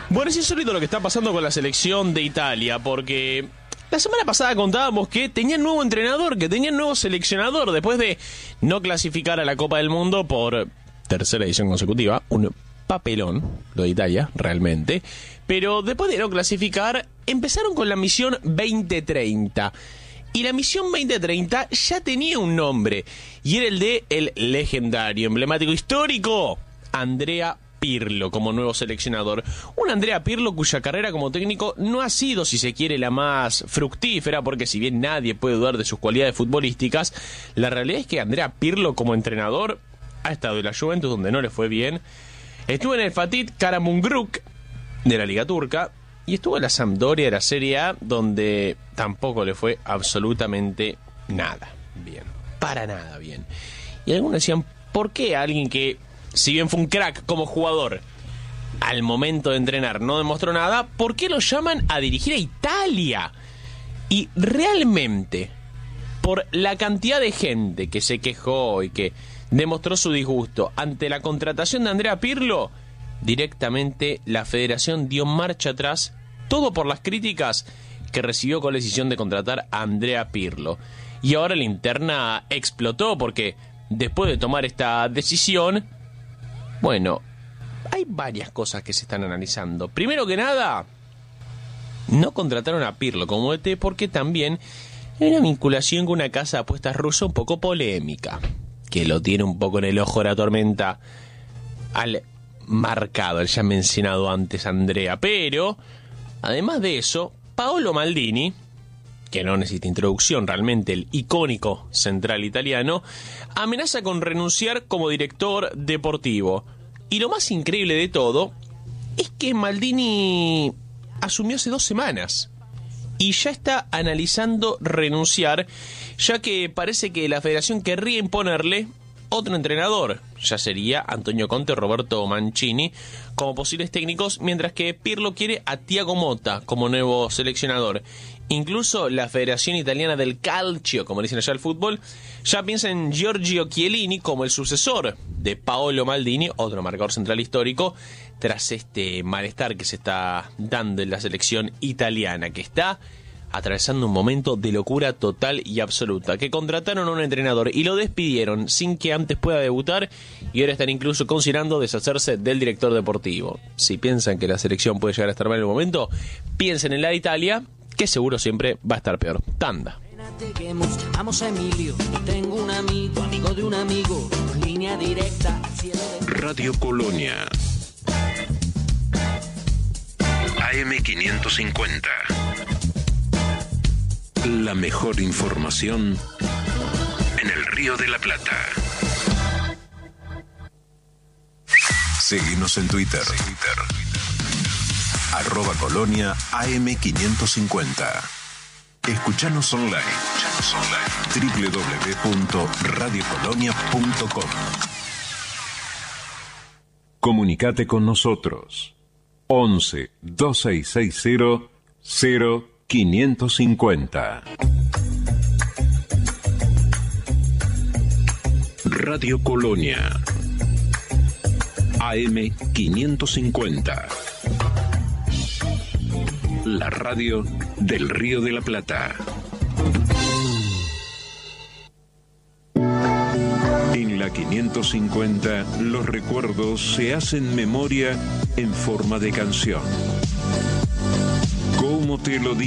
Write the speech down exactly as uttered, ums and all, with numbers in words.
Bueno, es insólito lo que está pasando con la selección de Italia, porque la semana pasada contábamos que tenían nuevo entrenador, que tenían nuevo seleccionador, después de no clasificar a la Copa del Mundo por tercera edición consecutiva, un papelón, lo de Italia, realmente, pero después de no clasificar, empezaron con la misión veinte treinta, y la misión veinte treinta ya tenía un nombre, y era el de el legendario, emblemático, histórico, Andrea Pirlo como nuevo seleccionador. Un Andrea Pirlo cuya carrera como técnico no ha sido, si se quiere, la más fructífera, porque si bien nadie puede dudar de sus cualidades futbolísticas, la realidad es que Andrea Pirlo como entrenador ha estado en la Juventus, donde no le fue bien, estuvo en el Fatih Karagümrük de la Liga Turca y estuvo en la Sampdoria de la Serie A, donde tampoco le fue absolutamente nada bien, para nada bien. Y algunos decían, ¿por qué alguien que, si bien fue un crack como jugador, al momento de entrenar no demostró nada, por qué lo llaman a dirigir a Italia? Y realmente, por la cantidad de gente que se quejó y que demostró su disgusto ante la contratación de Andrea Pirlo, directamente la federación dio marcha atrás, todo por las críticas que recibió con la decisión de contratar a Andrea Pirlo. Y ahora la interna explotó porque después de tomar esta decisión, bueno, hay varias cosas que se están analizando. Primero que nada, no contrataron a Pirlo como E T porque también hay una vinculación con una casa de apuestas rusa un poco polémica, que lo tiene un poco en el ojo de la tormenta al marcado, el ya mencionado antes Andrea. Pero, además de eso, Paolo Maldini, que no necesita introducción, realmente el icónico central italiano, amenaza con renunciar como director deportivo. Y lo más increíble de todo es que Maldini asumió hace dos semanas y ya está analizando renunciar, ya que parece que la federación querría imponerle otro entrenador. Ya sería Antonio Conte o Roberto Mancini como posibles técnicos, mientras que Pirlo quiere a Thiago Motta como nuevo seleccionador. Incluso la Federación Italiana del Calcio, como dicen allá el fútbol, ya piensa en Giorgio Chiellini como el sucesor de Paolo Maldini, otro marcador central histórico, tras este malestar que se está dando en la selección italiana, que está atravesando un momento de locura total y absoluta, que contrataron a un entrenador y lo despidieron sin que antes pueda debutar, y ahora están incluso considerando deshacerse del director deportivo. Si piensan que la selección puede llegar a estar mal en el momento, piensen en la de Italia, que seguro siempre va a estar peor. Tanda. Llamamos a Emilio, tengo un amigo, amigo de un amigo, línea directa al cielo de... Radio Colonia A M quinientos cincuenta. La mejor información en el Río de la Plata. Seguinos en Twitter. Twitter. Arroba Colonia A M quinientos cincuenta. Escuchanos online. Escuchanos online. doble u doble u doble u punto radio colonia punto com. Comunicate con nosotros. once, dos seis seis cero, cero quinientos cincuenta. Radio Colonia A M quinientos cincuenta. La radio del Río de la Plata. En la quinientos cincuenta, los recuerdos se hacen memoria en forma de canción. ¿Cómo te lo digo?